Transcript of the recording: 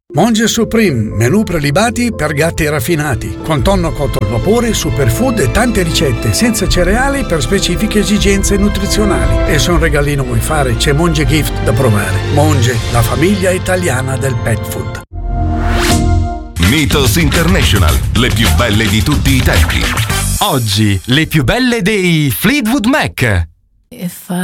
Monge Supreme, menù prelibati per gatti raffinati, con tonno cotto al vapore, superfood e tante ricette senza cereali per specifiche esigenze nutrizionali. E se un regalino vuoi fare, c'è Monge Gift da provare. Monge, la famiglia italiana del pet food. Mythos International, le più belle di tutti i tempi. Oggi, le più belle dei Fleetwood Mac.